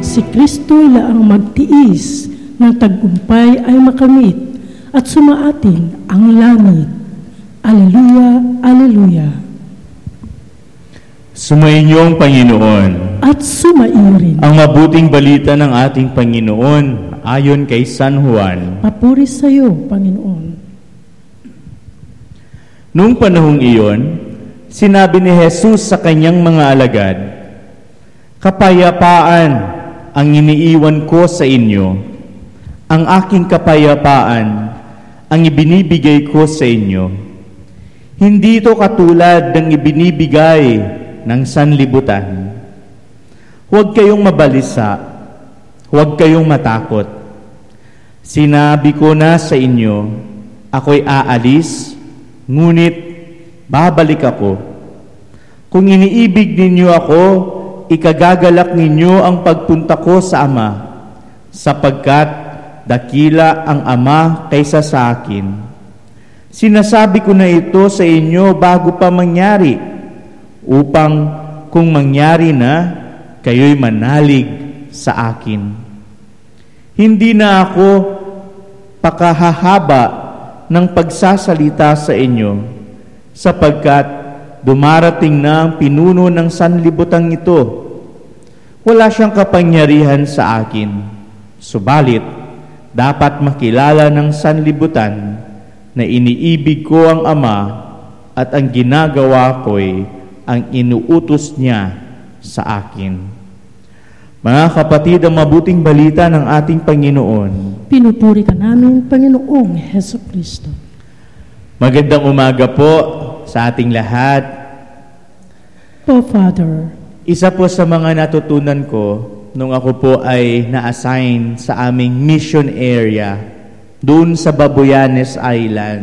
si Kristo laang magtiis ng tagumpay ay makamit at sumaatin ang langit. Alleluia, alleluia. Sumainyo ang Panginoon. At sumaiyo rin. Ang mabuting balita ng ating Panginoon ayon kay San Juan. Papuri sa iyo, Panginoon. Noong panahong iyon, sinabi ni Jesus sa kanyang mga alagad, "Kapayapaan ang iniiwan ko sa inyo. Ang aking kapayapaan ang ibinibigay ko sa inyo. Hindi ito katulad ng ibinibigay ng sanlibutan. Huwag kayong mabalisa, huwag kayong matakot. Sinabi ko na sa inyo, ako'y aalis, ngunit babalik ako. Kung iniibig ninyo ako, ikagagalak ninyo ang pagpunta ko sa Ama, sapagkat dakila ang Ama kaysa sa akin. Sinasabi ko na ito sa inyo bago pa mangyari, upang kung mangyari na, kayo'y manalig sa akin. Hindi na ako pakahahaba ng pagsasalita sa inyo, sapagkat dumarating na ang pinuno ng sanlibutan ito. Wala siyang kapangyarihan sa akin, subalit dapat makilala ng sanlibutan na iniibig ko ang Ama at ang ginagawa ko'y ang inuutos niya sa akin." Mga kapatid, ang mabuting balita ng ating Panginoon. Pinupuri ka namin, Panginoong Hesukristo. Magandang umaga po sa ating lahat. O Father, Isa po sa mga natutunan ko nung ako po ay na-assign sa aming mission area doon sa Babuyanes Island.